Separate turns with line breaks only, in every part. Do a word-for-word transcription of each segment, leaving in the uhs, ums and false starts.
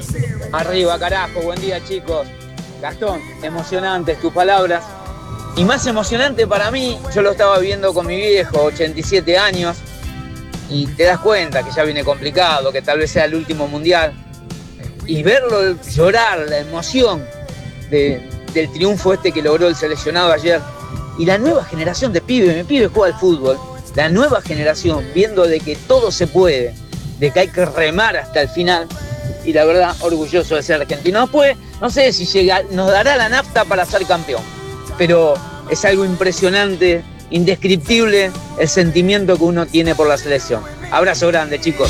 Arriba, carajo, buen día, chicos. Gastón, emocionantes tus palabras. Y más emocionante para mí, yo lo estaba viendo con mi viejo, ochenta y siete años, y te das cuenta que ya viene complicado, que tal vez sea el último mundial. Y verlo llorar, la emoción de, del triunfo este que logró el seleccionado ayer. Y la nueva generación de pibes, mi pibe juega al fútbol, la nueva generación, viendo de que todo se puede, de que hay que remar hasta el final. Y la verdad, orgulloso de ser argentino. Después, no sé si llega, nos dará la nafta para ser campeón, pero es algo impresionante, indescriptible, el sentimiento que uno tiene por la selección. Abrazo grande, chicos.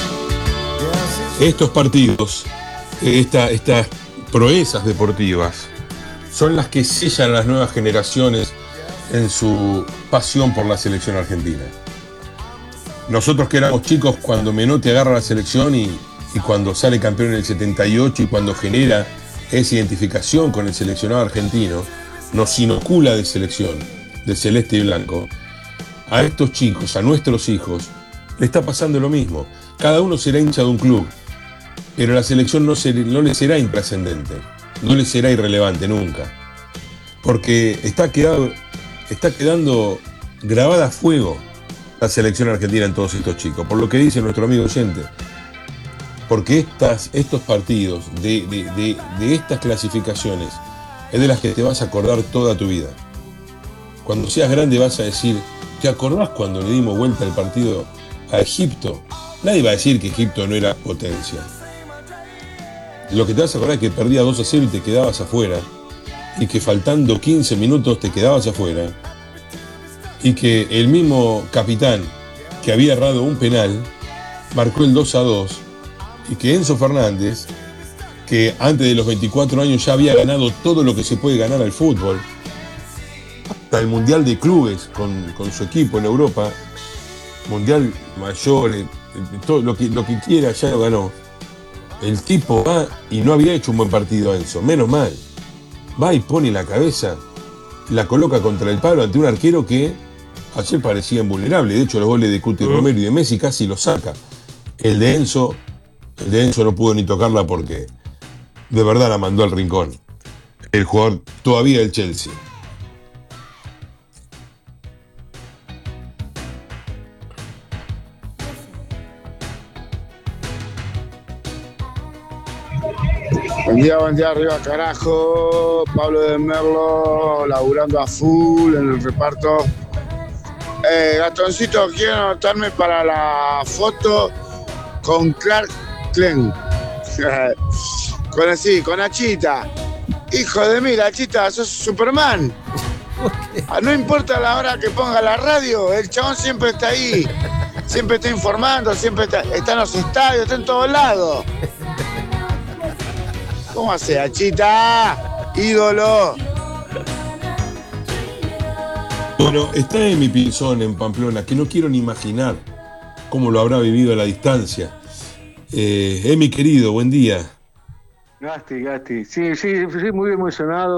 Estos partidos, esta, estas proezas deportivas, son las que sellan a las nuevas generaciones en su pasión por la selección argentina. Nosotros que éramos chicos, cuando Menotti agarra la selección y, y cuando sale campeón en el setenta y ocho y cuando genera esa identificación con el seleccionado argentino, nos inocula de selección, de celeste y blanco. A estos chicos, a nuestros hijos, le está pasando lo mismo. Cada uno será hincha de un club, pero la selección no, se, no le será intrascendente, no le será irrelevante nunca, porque está, quedado, está quedando grabada a fuego la selección argentina en todos estos chicos, por lo que dice nuestro amigo oyente, porque estas, estos partidos de, de, de, de estas clasificaciones es de las que te vas a acordar toda tu vida. Cuando seas grande vas a decir, ¿te acordás cuando le dimos vuelta el partido a Egipto? Nadie va a decir que Egipto no era potencia. Lo que te vas a acordar es que perdías dos a cero y te quedabas afuera, y que faltando quince minutos te quedabas afuera, y que el mismo capitán que había errado un penal marcó el dos a dos, y que Enzo Fernández, que antes de los veinticuatro años ya había ganado todo lo que se puede ganar al fútbol, hasta el Mundial de Clubes con, con su equipo en Europa, Mundial Mayor, todo lo que, lo que quiera ya lo ganó. El tipo va y no había hecho un buen partido Enzo, menos mal. Va y pone la cabeza, la coloca contra el palo ante un arquero que ayer parecía invulnerable. De hecho, los goles de Cuti Romero y de Messi casi lo saca. El de Enzo, el de Enzo no pudo ni tocarla porque de verdad la mandó al rincón. El jugador todavía del Chelsea.
Buen día, buen día, arriba carajo. Pablo de Merlo, laburando a full en el reparto. Eh, Gastoncito, quiero anotarme para la foto con Clark Kent. Con así, con Achita. Hijo de mí, Achita, sos Superman. No importa la hora que ponga la radio, el chabón siempre está ahí. Siempre está informando, siempre está, está en los estadios, está en todos lados. ¿Cómo hace, Achita? Ídolo.
Bueno, está en mi pinzón en Pamplona, que no quiero ni imaginar cómo lo habrá vivido a la distancia. Eh, Emi, querido, buen día.
Gasti, Gasti. Sí, sí, sí, muy emocionado.